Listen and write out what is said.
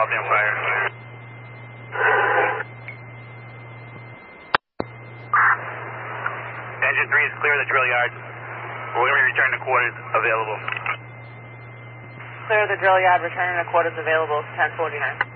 off-damn fire. Engine 3 is clear of the drill yard. We're going to be returning to quarters available. Clear of the drill yard, returning to quarters available, 1049.